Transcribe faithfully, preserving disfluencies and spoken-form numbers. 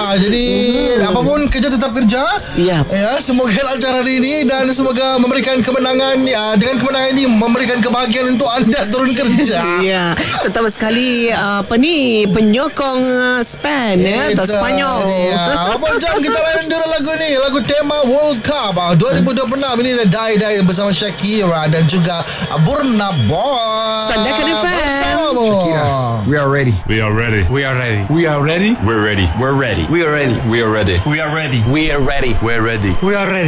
Ah, jadi mm-hmm. apapun kerja tetap kerja. Ya. Ya, semoga lancar hari ini dan semoga memberikan kemenangan. Ya, dengan kemenangan ini memberikan kebahagiaan untuk anda turun kerja. Ya, terutama sekali uh, apa ni penyokong uh, Span ya, atau Spanyol. Ya, apa jam kita layan dulu lagu ni, lagu tema World Cup ah, dua ribu dua puluh enam ini ada Die Die bersama Shakira dan juga Burna Boy. Sandakan F M. Shakira, We are ready. We are ready. We are ready. We are ready. We're ready. We're ready. We are ready. We are ready. We are ready. We are ready. We're ready. We are ready.